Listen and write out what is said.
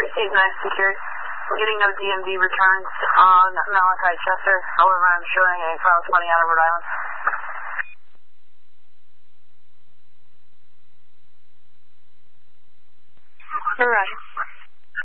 8-9 secured. Getting no DMV returns on Malachi Chester. However, I'm showing a file 20 out of Rhode Island. Right.